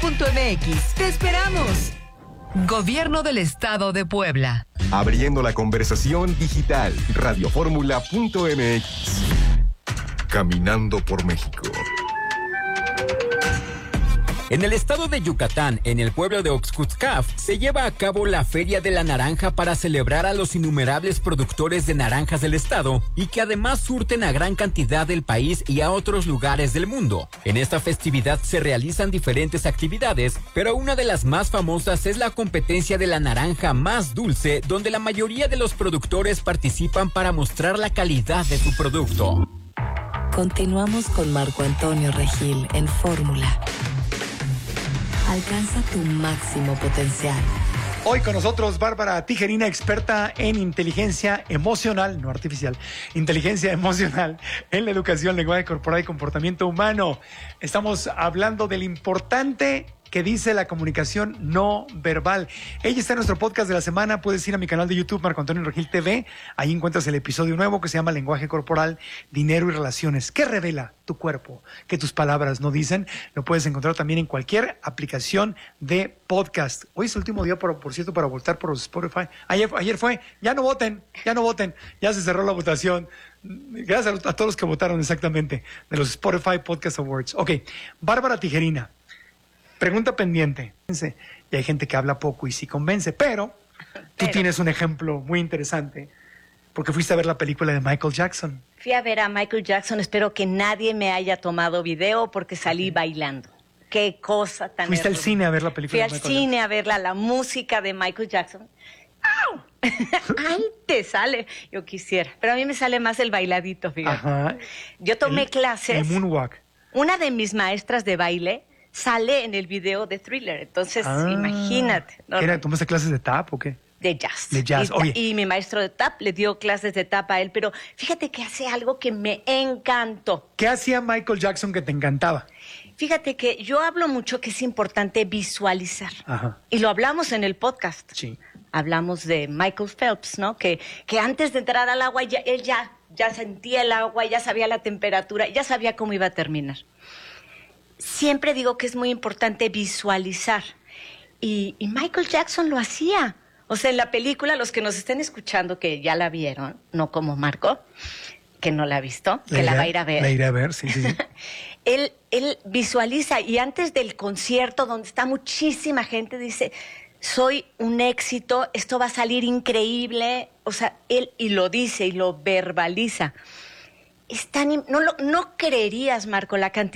radioformula.mx. ¡Te esperamos! Gobierno del Estado de Puebla. Abriendo la conversación digital. radioformula.mx. Caminando por México. En el estado de Yucatán, en el pueblo de Oxcutzcaf, se lleva a cabo la Feria de la Naranja para celebrar a los innumerables productores de naranjas del estado y que además surten a gran cantidad del país y a otros lugares del mundo. En esta festividad se realizan diferentes actividades, pero una de las más famosas es la competencia de la naranja más dulce, donde la mayoría de los productores participan para mostrar la calidad de su producto. Continuamos con Marco Antonio Regil en Fórmula. Alcanza tu máximo potencial. Hoy con nosotros Bárbara Tijerina, experta en inteligencia emocional, no artificial, inteligencia emocional en la educación, lenguaje corporal y comportamiento humano. Estamos hablando del importante que dice la comunicación no verbal. Ella está en nuestro podcast de la semana. Puedes ir a mi canal de YouTube, Marco Antonio Regil TV. Ahí encuentras el episodio nuevo que se llama Lenguaje Corporal, Dinero y Relaciones. ¿Qué revela tu cuerpo que tus palabras no dicen? Lo puedes encontrar también en cualquier aplicación de podcast. Hoy es el último día, por cierto, para votar por los Spotify. Ayer fue. Ya no voten. Ya se cerró la votación. Gracias a todos los que votaron exactamente de los Spotify Podcast Awards. Ok, Bárbara Tijerina. Pregunta pendiente. Y hay gente que habla poco y sí convence, pero tú tienes un ejemplo muy interesante porque fuiste a ver la película de Michael Jackson. Fui a ver a Michael Jackson, espero que nadie me haya tomado video porque salí bailando. Qué cosa tan ¿Fuiste al cine a ver la película de Michael Jackson? Fui al cine a verla, la música de Michael Jackson. ¡Au! Ay, te sale. Yo quisiera, pero a mí me sale más el bailadito, fíjate. Ajá. Yo tomé clases. El moonwalk. Una de mis maestras de baile sale en el video de Thriller, entonces imagínate. ¿Tomaste clases de tap o qué? De jazz. De jazz, oye. Y mi maestro de tap le dio clases de tap a él, pero fíjate que hace algo que me encantó. ¿Qué hacía Michael Jackson que te encantaba? Fíjate que yo hablo mucho que es importante visualizar. Ajá. Y lo hablamos en el podcast. Sí. Hablamos de Michael Phelps, ¿no? Que antes de entrar al agua, él ya sentía el agua, ya sabía la temperatura, ya sabía cómo iba a terminar. Siempre digo que es muy importante visualizar. Y Michael Jackson lo hacía. O sea, en la película, los que nos estén escuchando, que ya la vieron, no como Marco, que no la ha visto, que la va a ir a ver. La iré a ver, sí. Él visualiza, y antes del concierto, donde está muchísima gente, dice, soy un éxito, esto va a salir increíble. O sea, él y lo dice y lo verbaliza. No creerías, Marco, la cantidad